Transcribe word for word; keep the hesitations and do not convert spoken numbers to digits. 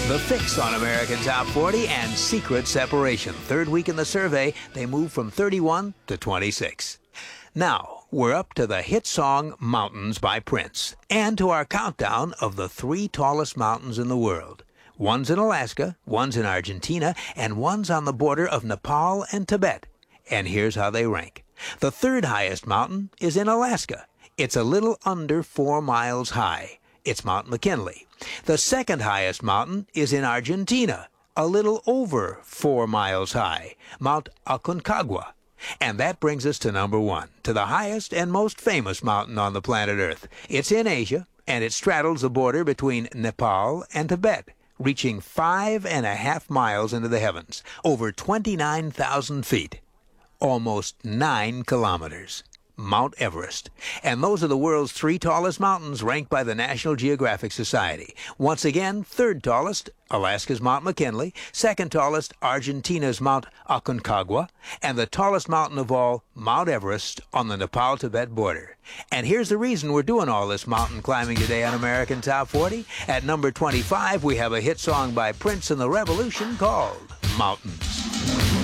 The Fix on American Top forty and Secret Separation. Third week in the survey, they moved from thirty-one to twenty-six. Now, we're up to the hit song Mountains by Prince, and to our countdown of the three tallest mountains in the world. One's in Alaska, one's in Argentina, and one's on the border of Nepal and Tibet. And here's how they rank. The third highest mountain is in Alaska. It's a little under four miles high. It's Mount McKinley. The second highest mountain is in Argentina, a little over four miles high, Mount Aconcagua. And that brings us to number one, to the highest and most famous mountain on the planet Earth. It's in Asia, and it straddles the border between Nepal and Tibet, reaching five and a half miles into the heavens, over twenty-nine thousand feet, almost nine kilometers. Mount Everest. And those are the world's three tallest mountains ranked by the National Geographic Society. Once again, third tallest, Alaska's Mount McKinley. Second tallest, Argentina's Mount Aconcagua. And the tallest mountain of all, Mount Everest on the Nepal-Tibet border. And here's the reason we're doing all this mountain climbing today on American Top forty. At number twenty-five, we have a hit song by Prince and the Revolution called Mountains.